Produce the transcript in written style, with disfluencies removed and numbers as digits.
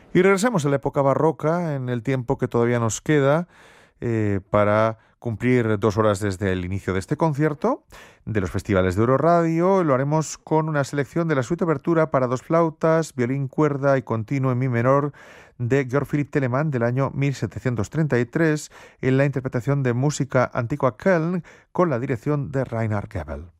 Y regresamos a la época barroca, en el tiempo que todavía nos queda para cumplir 2 horas desde el inicio de este concierto de los festivales de Euroradio. Lo haremos con una selección de la suite apertura para dos flautas, violín, cuerda y continuo en mi menor de Georg Philipp Telemann del año 1733 en la interpretación de música antigua Köln con la dirección de Reinhard Goebel.